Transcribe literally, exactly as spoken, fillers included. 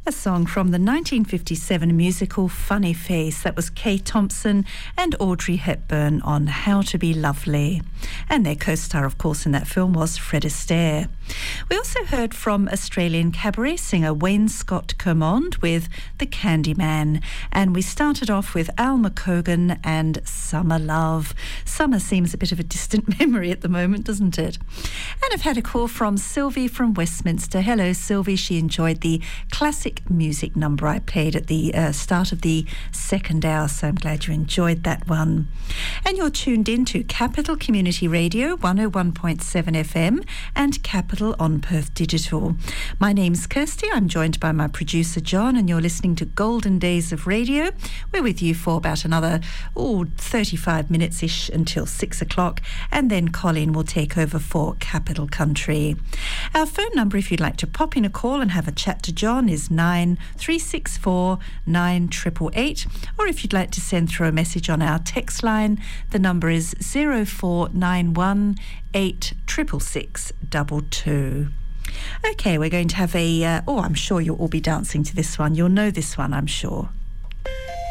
A song from the nineteen fifty-seven musical Funny Face. That was Kay Thompson and Audrey Hepburn on How to Be Lovely. And their co-star, of course, in that film was Fred Astaire. We also heard from Australian cabaret singer Wayne Scott Kermond with The Candyman. And we started off with Al McCogan and Summer Love. Summer seems a bit of a distant memory at the moment, doesn't it? And I've had a call from Sylvie from Westminster. Hello, Sylvie. She enjoyed the classic music number I played at the uh, start of the second hour, so I'm glad you enjoyed that one. And you're tuned in to Capital Community Radio one oh one point seven F M and Capital on Perth Digital. My name's Kirsty. I'm joined by my producer John, and you're listening to Golden Days of Radio. We're with you for about another oh, thirty-five minutes-ish until six o'clock, and then Colin will take over for Capital Country. Our phone number, if you'd like to pop in a call and have a chat to John, is nine three six four nine eight eight eight, or if you'd like to send through a message on our text line, the number is zero four nine one eight six six six two two. Okay, we're going to have a uh, oh I'm sure you'll all be dancing to this one. You'll know this one, I'm sure.